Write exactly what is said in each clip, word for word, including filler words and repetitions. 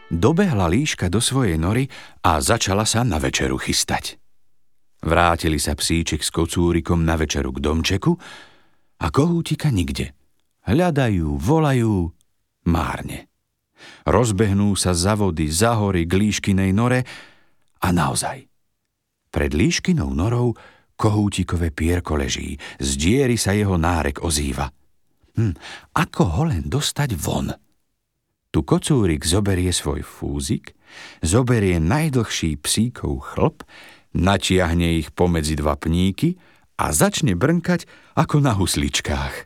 Dobehla líška do svojej nory a začala sa na večeru chystať. Vrátili sa psíček s kocúrikom na večeru k domčeku a kohútika nikde. Hľadajú, volajú, márne. Rozbehnú sa za vody, za hory k líškinej nore a naozaj. Pred líškinou norou kohútikové pierko leží, z diery sa jeho nárek ozýva. Hm, ako ho len dostať von? Tu kocúrik zoberie svoj fúzik, zoberie najdlhší psíkov chlp, natiahne ich pomedzi dva pníky a začne brnkať ako na husličkách.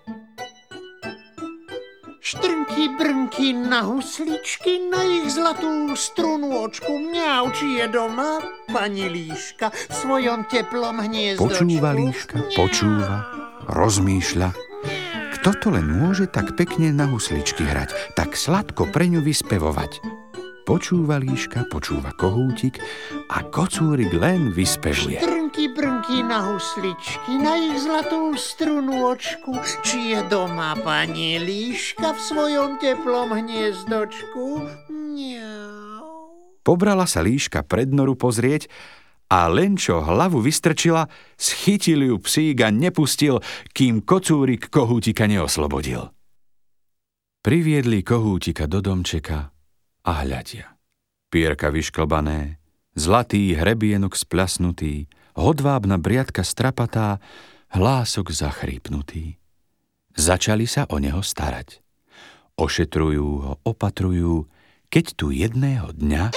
Štrnky, brnky na husličky, na ich zlatú strunôčku. Mňau, či je doma pani líška v svojom teplom hniezdočku. Počúva líška, počúva, rozmýšľa. Kto to len môže tak pekne na husličky hrať, tak sladko pre ňu vyspevovať? Počúva líška, počúva kohútik a kocúrik len vyspevuje. Štrnky, brnky na husličky, na ich zlatú strunôčku. Či je doma pani líška v svojom teplom hniezdočku? Mňau. Pobrala sa líška pred noru pozrieť a len čo hlavu vystrčila, schytil ju psík a nepustil, kým kocúrik kohútika neoslobodil. Priviedli kohútika do domčeka a hľadia. Pierka vyšklbané, zlatý hrebienok spľasnutý, hodvábna briadka strapatá, hlások zachrípnutý. Začali sa o neho starať. Ošetrujú ho, opatrujú, keď tu jedného dňa...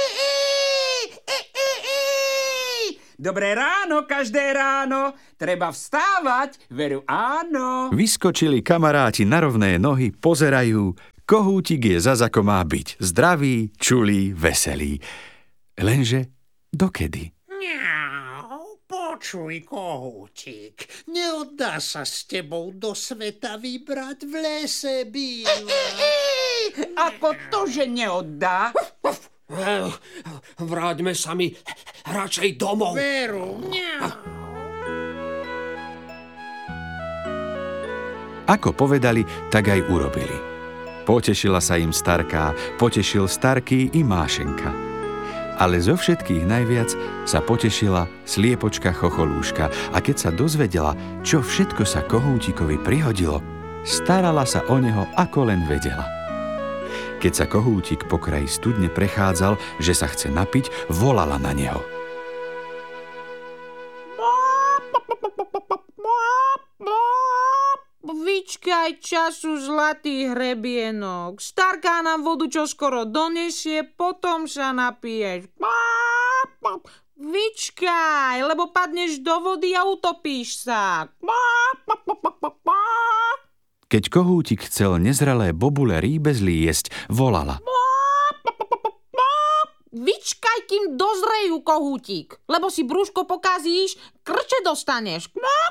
Dobré ráno, každé ráno. Treba vstávať, veru áno. Vyskočili kamaráti na rovné nohy, pozerajú. Kohútik je zas ako má byť. Zdravý, čulý, veselý. Lenže dokedy? Mňau, počuj, kohútik. Neoddá sa s tebou do sveta vybrať, v lese bývať. Ako to, že neoddá? Vráťme sa mi radšej domov. Veru, mňau. Ako povedali, tak aj urobili. Potešila sa im starká, potešil starký i Mášenka. Ale zo všetkých najviac sa potešila sliepočka Chocholúška a keď sa dozvedela, čo všetko sa kohútikovi prihodilo, starala sa o neho ako len vedela. Keď sa kohútik po kraji studne prechádzal, že sa chce napiť, volala na neho. Vyčkaj času, zlatý hrebienok. Starká nám vodu čoskoro donesie, potom sa napiješ. Vyčkaj, lebo padneš do vody a utopíš sa. Keď kohútik chcel nezrelé bobule rýbezlí jesť, volala. Vyčkaj, kým dozrejú, kohútik, lebo si brúško pokazíš, krče dostaneš.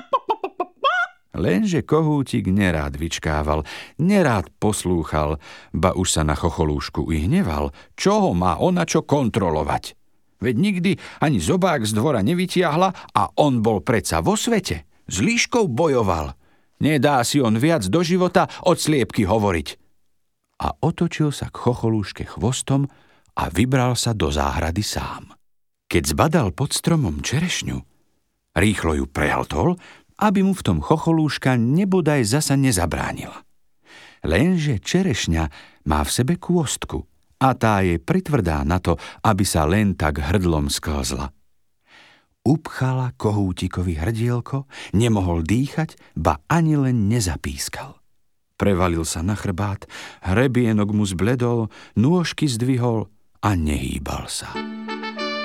Lenže kohútik nerád vyčkával, nerád poslúchal, ba už sa na Chocholúšku i hneval, čo ho má ona čo kontrolovať. Veď nikdy ani zobák z dvora nevytiahla a on bol predsa vo svete. S líškou bojoval. Nedá si on viac do života od sliepky hovoriť. A otočil sa k Chocholúške chvostom a vybral sa do záhrady sám. Keď zbadal pod stromom čerešňu, rýchlo ju prehltol, aby mu v tom Chocholúška nebodaj zasa nezabránila. Lenže čerešňa má v sebe kôstku a tá je pritvrdá na to, aby sa len tak hrdlom sklzla. Upchala kohútikovi hrdielko, nemohol dýchať, ba ani len nezapískal. Prevalil sa na chrbát, hrebienok mu zbledol, nôžky zdvihol a nehýbal sa.